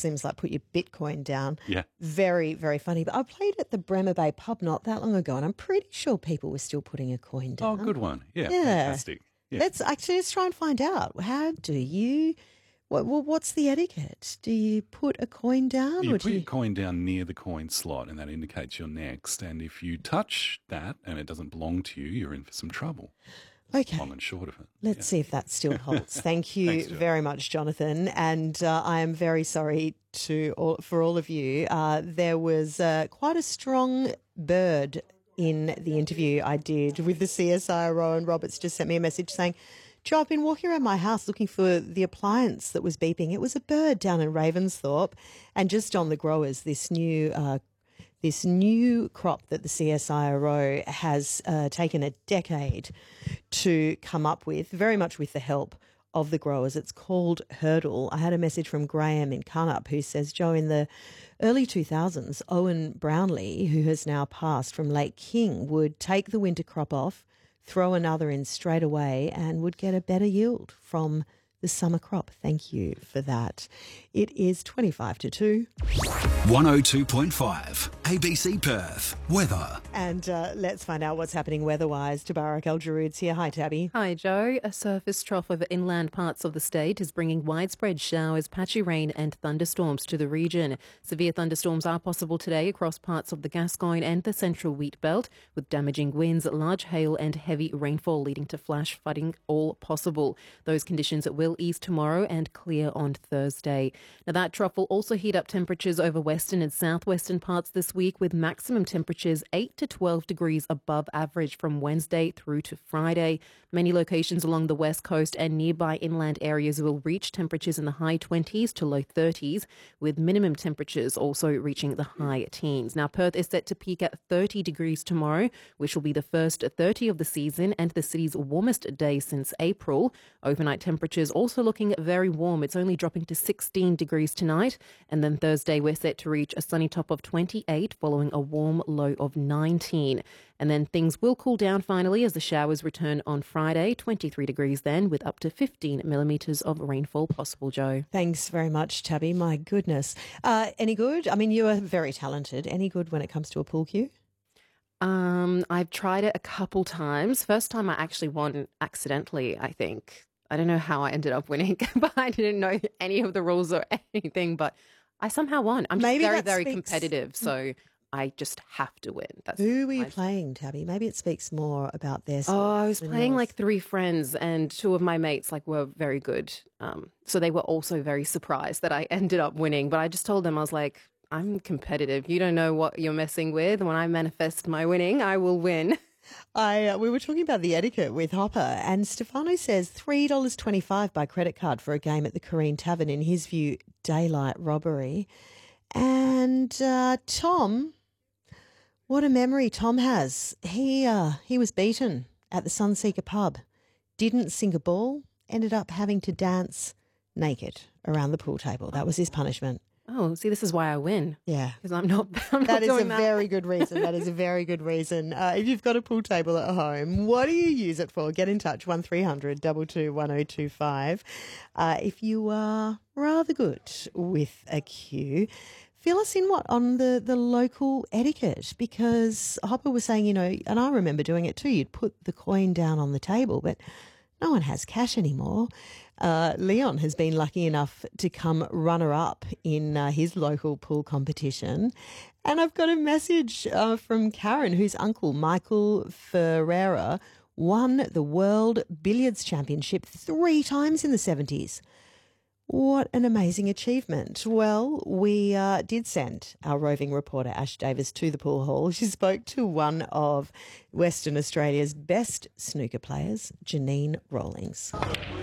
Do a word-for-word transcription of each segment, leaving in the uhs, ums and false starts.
seems like put your Bitcoin down. Yeah. Very, very funny. But I played at the Bremer Bay pub not that long ago, and I'm pretty sure people were still putting a coin down. Oh, good one. Yeah, Yeah. fantastic. Yeah. Let's actually let's try and find out. How do you? What, well, what's the etiquette? Do you put a coin down? You or put do you... your coin down near the coin slot, and that indicates you're next. And if you touch that and it doesn't belong to you, you're in for some trouble. Okay. Long and short of it. Let's Yeah. see if that still holds. Thank you Thanks, Jo. very much, Jonathan. And uh, I am very sorry to all, for all of you. Uh, there was uh, quite a strong bird in the interview I did with the C S I R O, and Roberts just sent me a message saying, Jo, I've been walking around my house looking for the appliance that was beeping. It was a bird down in Ravensthorpe, and just on the growers, this new uh, this new crop that the C S I R O has uh, taken a decade to come up with, very much with the help of the growers. It's called Hurdle. I had a message from Graham in Carnup who says, Jo, in the early two thousands, Owen Brownlee, who has now passed from Lake King, would take the winter crop off, throw another in straight away, and would get a better yield from the summer crop. Thank you for that. It is twenty-five to two. one oh two point five A B C Perth. Weather. And uh, let's find out what's happening weather-wise. Tabarak El-Jaroud's here. Hi, Tabby. Hi, Joe. A surface trough over inland parts of the state is bringing widespread showers, patchy rain and thunderstorms to the region. Severe thunderstorms are possible today across parts of the Gascoyne and the central wheat belt, with damaging winds, large hail and heavy rainfall leading to flash flooding all possible. Those conditions will ease tomorrow and clear on Thursday. Now, that trough will also heat up temperatures over western and southwestern parts this week, with maximum temperatures eight to twelve degrees above average from Wednesday through to Friday. Many locations along the west coast and nearby inland areas will reach temperatures in the high twenties to low thirties, with minimum temperatures also reaching the high teens. Now, Perth is set to peak at thirty degrees tomorrow, which will be the first thirty of the season and the city's warmest day since April. Overnight temperatures also looking very warm. It's only dropping to sixteen degrees tonight. And then Thursday, we're set to reach a sunny top of twenty-eight following a warm low of nineteen. And then things will cool down finally as the showers return on Friday, twenty-three degrees then, with up to fifteen millimetres of rainfall possible, Joe. Thanks very much, Tabby. My goodness. Uh, any good? I mean, you are very talented. Any good when it comes to a pool cue? Um, I've tried it a couple times. First time I actually won accidentally, I think. I don't know how I ended up winning, but I didn't know any of the rules or anything, but I somehow won. I'm just Maybe very, that very speaks- competitive, so I just have to win. That's Who were you my- playing, Tabby? Maybe it speaks more about their Oh, I was than playing yours. like three friends, and two of my mates like were very good. Um, so they were also very surprised that I ended up winning. But I just told them, I was like, I'm competitive. You don't know what you're messing with. When I manifest my winning, I will win. I uh, we were talking about the etiquette with Hopper, and Stefano says three dollars twenty-five by credit card for a game at the Careen Tavern. In his view, daylight robbery. And uh, Tom, what a memory Tom has. He uh, he was beaten at the Sunseeker pub, didn't sink a ball, ended up having to dance naked around the pool table. That was his punishment. Oh, see, this is why I win. Yeah. Because I'm not, I'm That not is a doing that. very good reason. That is a very good reason. Uh, if you've got a pool table at home, what do you use it for? Get in touch, one three hundred two two one oh two five. Uh, if you are rather good with a cue, fill us in what on the, the local etiquette, because Hopper was saying, you know, and I remember doing it too, you'd put the coin down on the table, but no one has cash anymore. Uh, Leon has been lucky enough to come runner-up in uh, his local pool competition. And I've got a message uh, from Karen, whose uncle, Michael Ferreira, won the World Billiards Championship three times in the seventies. What an amazing achievement. Well, we uh, did send our roving reporter Ash Davis to the pool hall. She spoke to one of Western Australia's best snooker players, Janine Rawlings.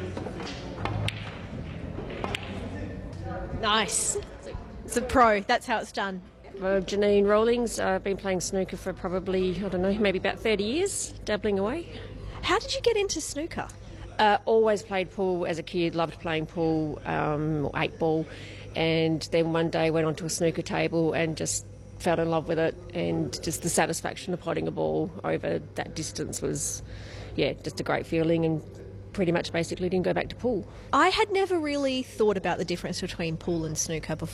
Nice. It's a pro. That's how it's done. Uh, Janine Rawlings. I've been playing snooker for probably, I don't know, maybe about thirty years, dabbling away. How did you get into snooker? Uh, always played pool as a kid, loved playing pool, um, eight ball, and then one day went onto a snooker table and just fell in love with it, and just the satisfaction of potting a ball over that distance was, yeah, just a great feeling, and pretty much basically didn't go back to pool. I had never really thought about the difference between pool and snooker before.